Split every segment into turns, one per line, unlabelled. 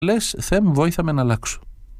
λες Θεέ μου βοήθα με να αλλάξω.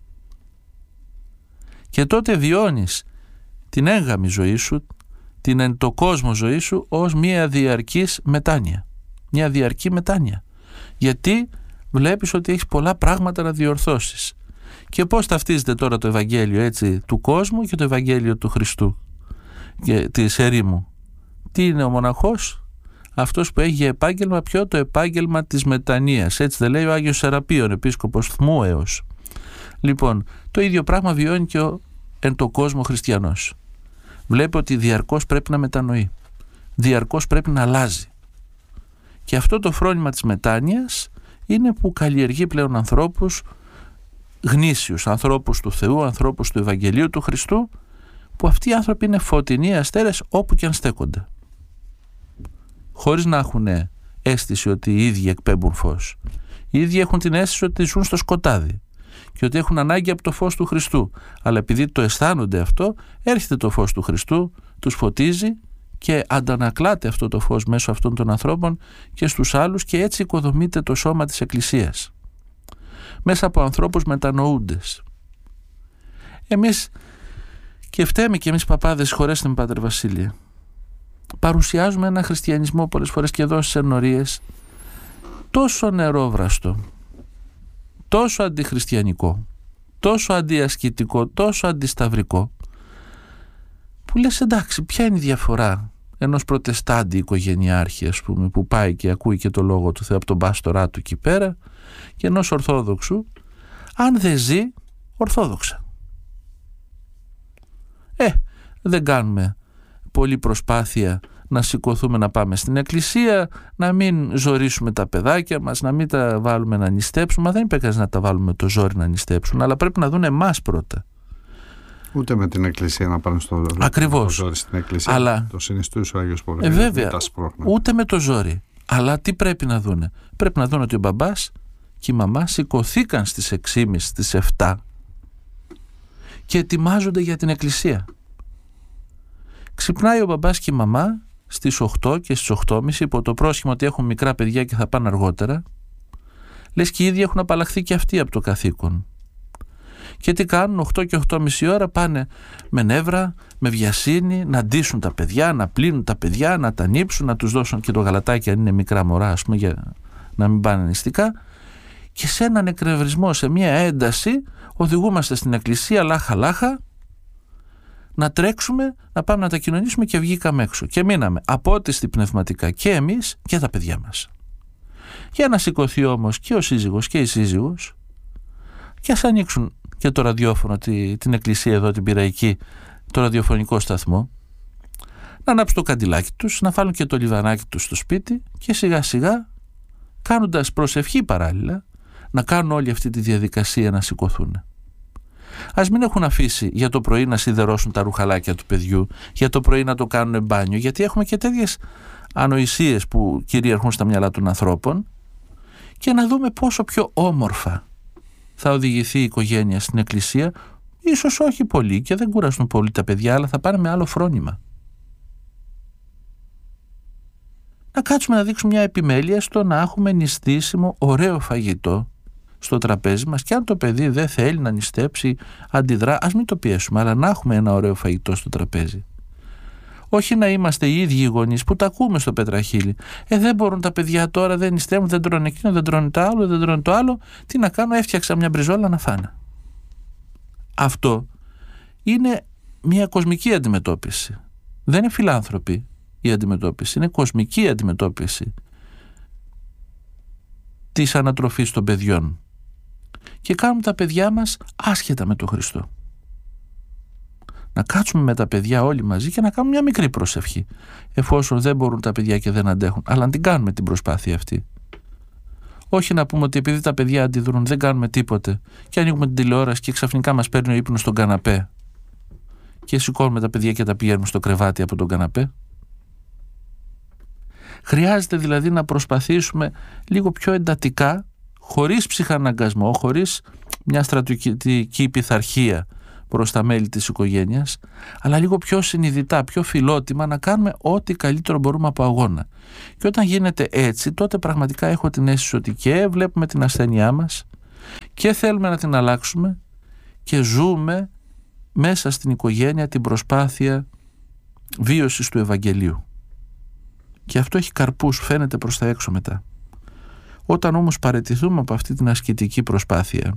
Και τότε βιώνεις την έγγαμη ζωή σου, την εν το κόσμο ζωή σου ως μια διαρκής μετάνοια. Μια διαρκή μετάνοια. Γιατί βλέπεις ότι έχεις πολλά πράγματα να διορθώσεις. Και πώς ταυτίζεται τώρα το Ευαγγέλιο έτσι του κόσμου και το Ευαγγέλιο του Χριστού και της ερήμου? Τι είναι ο μοναχός? Αυτός που έχει επάγγελμα, ποιο? Το επάγγελμα της μετανοίας. Έτσι δεν λέει ο Άγιος Σεραπείων, επίσκοπος Θμούεως? Λοιπόν, το ίδιο πράγμα βιώνει και ο εν το κόσμο χριστιανός. Βλέπει ότι διαρκώς πρέπει να μετανοεί, διαρκώς πρέπει να αλλάζει. Και αυτό το φρόνημα της μετάνοιας είναι που καλλιεργεί πλέον ανθρώπους γνήσιους, ανθρώπους του Θεού, ανθρώπους του Ευαγγελίου του Χριστού, που αυτοί οι άνθρωποι είναι φωτεινοί αστέρες όπου και αν στέκονται, χωρίς να έχουν αίσθηση ότι οι ίδιοι εκπέμπουν φως. Οι ίδιοι έχουν την αίσθηση ότι ζουν στο σκοτάδι και ότι έχουν ανάγκη από το φως του Χριστού, αλλά επειδή το αισθάνονται αυτό, έρχεται το φως του Χριστού, τους φωτίζει και αντανακλάται αυτό το φως μέσω αυτών των ανθρώπων και στους άλλους, και έτσι οικοδομείται το σώμα της Εκκλησίας μέσα από ανθρώπους μετανοούντες. Εμείς, και φταίμε και εμείς παπάδες, συγχωρέστε με Πάτερ Βασίλεια, παρουσιάζουμε ένα χριστιανισμό πολλές φορές και εδώ στις ενορίες τόσο νερόβραστο, τόσο αντιχριστιανικό, τόσο αντιασκητικό, τόσο αντισταυρικό, που λες εντάξει, ποια είναι η διαφορά ενός προτεστάντη οικογενειάρχη, ας πούμε, που πάει και ακούει και το λόγο του Θεού από τον πάστορά του εκεί πέρα, και ενός ορθόδοξου, αν δεν ζει ορθόδοξα? Δεν κάνουμε πολλή προσπάθεια να σηκωθούμε να πάμε στην εκκλησία, να μην ζορίσουμε τα παιδάκια μας, να μην τα βάλουμε να νηστέψουν. Μα δεν είπε κανείς να τα βάλουμε το ζόρι να νηστέψουν, αλλά πρέπει να δουν εμάς πρώτα.
Ούτε με την εκκλησία να πάνε στο ζόρι στην εκκλησία. Αλλά το συνιστούσε ο Άγιος Πορφύριος.
Βέβαια, ούτε με το ζόρι. Αλλά τι πρέπει να δούνε? Πρέπει να δουν ότι ο μπαμπάς και η μαμά σηκωθήκαν στις 6.30, στις 7 και ετοιμάζονται για την εκκλησία. Ξυπνάει ο μπαμπάς και η μαμά στις 8 και στις 8.30 υπό το πρόσχημα ότι έχουν μικρά παιδιά και θα πάνε αργότερα. Λες και οι ίδιοι έχουν απαλλαχθεί και αυτοί από το καθήκον. Και τι κάνουν? 8 και 8.30 ώρα πάνε με νεύρα, με βιασύνη, να ντύσουν τα παιδιά, να πλύνουν τα παιδιά, να τα νύψουν, να τους δώσουν και το γαλατάκι αν είναι μικρά μωρά, ας πούμε, για να μην πάνε νηστικά. Και σε έναν εκνευρισμό, σε μια ένταση, οδηγούμαστε στην εκκλησία λάχα-λάχα, να τρέξουμε, να πάμε να τα κοινωνήσουμε, και βγήκαμε έξω. Και μείναμε απότιστοι πνευματικά και εμείς και τα παιδιά μας. Για να σηκωθεί όμως και ο σύζυγος και η σύζυγος, και ας ανοίξουν και το ραδιόφωνο, την εκκλησία εδώ, την πειραϊκή, το ραδιοφωνικό σταθμό, να ανάψουν το καντιλάκι τους, να φάλουν και το λιβανάκι τους στο σπίτι, και σιγά σιγά, κάνοντας προσευχή παράλληλα, να κάνουν όλη αυτή τη διαδικασία να σηκωθούν. Ας μην έχουν αφήσει για το πρωί να σιδερώσουν τα ρουχαλάκια του παιδιού, για το πρωί να το κάνουν μπάνιο, γιατί έχουμε και τέτοιες ανοησίες που κυριαρχούν στα μυαλά των ανθρώπων, και να δούμε πόσο πιο όμορφα θα οδηγηθεί η οικογένεια στην εκκλησία. Ίσως όχι πολύ και δεν κουραστούν πολύ τα παιδιά, αλλά θα πάνε με άλλο φρόνημα. Να κάτσουμε να δείξουμε μια επιμέλεια στο να έχουμε νηστίσιμο ωραίο φαγητό στο τραπέζι μας, και αν το παιδί δεν θέλει να νηστέψει, αντιδρά, ας μην το πιέσουμε, αλλά να έχουμε ένα ωραίο φαγητό στο τραπέζι. Όχι να είμαστε οι ίδιοι οι γονείς που τα ακούμε στο πετραχύλι. Δεν μπορούν τα παιδιά τώρα, δεν νηστεύουν, δεν τρώνε εκείνο, δεν τρώνε το άλλο, δεν τρώνε το άλλο. Τι να κάνω, έφτιαξα μια μπριζόλα να φάνε. Αυτό είναι μια κοσμική αντιμετώπιση. Δεν είναι φιλάνθρωπη η αντιμετώπιση, είναι κοσμική αντιμετώπιση της ανατροφής των παιδιών. Και κάνουμε τα παιδιά μας άσχετα με τον Χριστό. Να κάτσουμε με τα παιδιά όλοι μαζί και να κάνουμε μια μικρή προσευχή, εφόσον δεν μπορούν τα παιδιά και δεν αντέχουν, αλλά να την κάνουμε την προσπάθεια αυτή. Όχι να πούμε ότι επειδή τα παιδιά αντιδρούν δεν κάνουμε τίποτε, και ανοίγουμε την τηλεόραση και ξαφνικά μας παίρνει ο ύπνος στον καναπέ και σηκώνουμε τα παιδιά και τα πηγαίνουμε στο κρεβάτι από τον καναπέ. Χρειάζεται δηλαδή να προσπαθήσουμε λίγο πιο εντατικά, χωρίς ψυχαναγκασμό, χωρίς μια στρατιωτική πειθαρχία προς τα μέλη της οικογένειας, αλλά λίγο πιο συνειδητά, πιο φιλότιμα, να κάνουμε ό,τι καλύτερο μπορούμε από αγώνα. Και όταν γίνεται έτσι, τότε πραγματικά έχω την αίσθηση ότι και βλέπουμε την ασθένειά μας και θέλουμε να την αλλάξουμε και ζούμε μέσα στην οικογένεια την προσπάθεια βίωσης του Ευαγγελίου. Και αυτό έχει καρπούς, φαίνεται προς τα έξω μετά. Όταν όμως παραιτηθούμε από αυτή την ασκητική προσπάθεια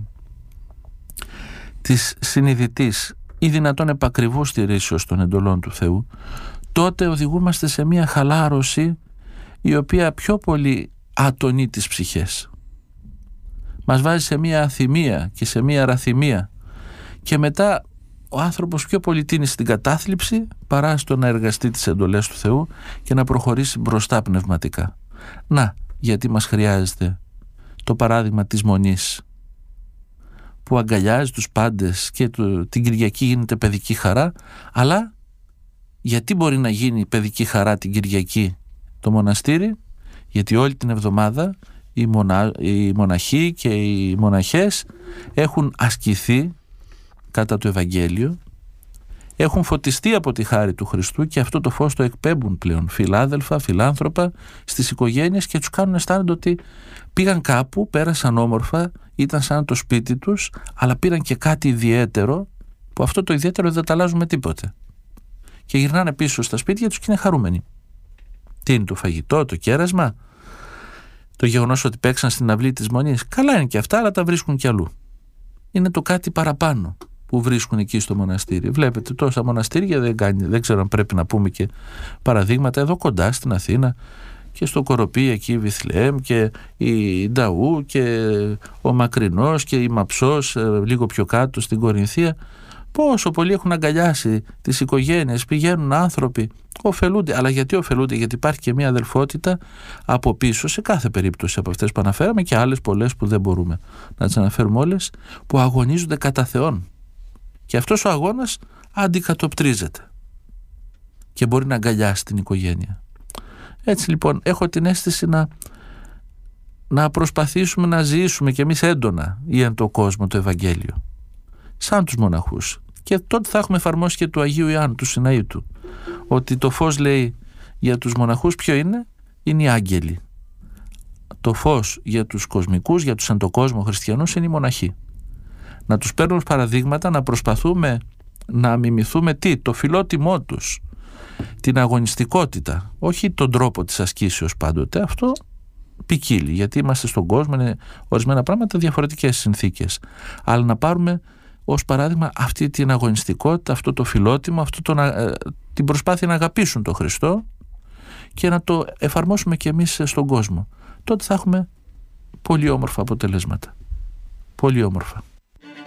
της συνειδητής ή δυνατόν επακριβούς στηρίσεως των εντολών του Θεού, τότε οδηγούμαστε σε μια χαλάρωση η οποία πιο πολύ ατονεί τις ψυχές. Μας βάζει σε μια αθυμία και σε μια αραθυμία και μετά ο άνθρωπος πιο πολύ τίνει στην κατάθλιψη παρά στο να εργαστεί τις εντολές του Θεού και να προχωρήσει μπροστά πνευματικά. Να, γιατί μας χρειάζεται το παράδειγμα της Μονής που αγκαλιάζει τους πάντες και την Κυριακή γίνεται παιδική χαρά, αλλά γιατί μπορεί να γίνει παιδική χαρά την Κυριακή το μοναστήρι? Γιατί όλη την εβδομάδα οι μοναχοί και οι μοναχές έχουν ασκηθεί κατά το Ευαγγέλιο, έχουν φωτιστεί από τη χάρη του Χριστού και αυτό το φως το εκπέμπουν πλέον φιλάδελφα, φιλάνθρωπα στις οικογένειες και τους κάνουν αισθάνονται ότι πήγαν κάπου, πέρασαν όμορφα, ήταν σαν το σπίτι τους, αλλά πήραν και κάτι ιδιαίτερο που αυτό το ιδιαίτερο δεν τα αλλάζουν με τίποτε. Και γυρνάνε πίσω στα σπίτια τους και είναι χαρούμενοι. Τι είναι το φαγητό, το κέρασμα, το γεγονός ότι παίξαν στην αυλή της Μονής? Καλά είναι και αυτά, αλλά τα βρίσκουν κι αλλού. Είναι το κάτι παραπάνω που βρίσκουν εκεί στο μοναστήρι. Βλέπετε τόσα μοναστήρια, δεν ξέρω αν πρέπει να πούμε και παραδείγματα εδώ κοντά στην Αθήνα και στο Κοροπή εκεί η Βιθλεέμ και η Νταού και ο Μακρινός και η Μαψός λίγο πιο κάτω στην Κορινθία. Πόσο πολλοί έχουν αγκαλιάσει τις οικογένειες, πηγαίνουν άνθρωποι, ωφελούνται. Αλλά γιατί ωφελούνται? Γιατί υπάρχει και μια αδελφότητα από πίσω σε κάθε περίπτωση από αυτές που αναφέραμε και άλλες πολλές που δεν μπορούμε να τις αναφέρουμε όλες, που αγωνίζονται κατά Θεόν. Και αυτός ο αγώνας αντικατοπτρίζεται και μπορεί να αγκαλιάσει την οικογένεια. Έτσι λοιπόν έχω την αίσθηση να προσπαθήσουμε να ζήσουμε κι εμείς έντονα ή εν το κόσμο το Ευαγγέλιο σαν τους μοναχούς. Και τότε θα έχουμε εφαρμόσει και του Αγίου Ιωάννου, του Συναήτου, ότι το φως, λέει, για τους μοναχούς ποιο είναι? Είναι οι άγγελοι. Το φως για τους κοσμικούς, για τους εν το κόσμο χριστιανούς είναι οι μοναχοί. Να τους παίρνουμε παραδείγματα, να προσπαθούμε να μιμηθούμε το φιλότιμό τους, την αγωνιστικότητα, όχι τον τρόπο της ασκήσεως πάντοτε. Αυτό ποικίλει, γιατί είμαστε στον κόσμο, είναι ορισμένα πράγματα διαφορετικές συνθήκες. Αλλά να πάρουμε ως παράδειγμα αυτή την αγωνιστικότητα, αυτό το φιλότιμο, την προσπάθεια να αγαπήσουν τον Χριστό και να το εφαρμόσουμε και εμείς στον κόσμο. Τότε θα έχουμε πολύ όμορφα αποτελέσματα. Πολύ όμορφα.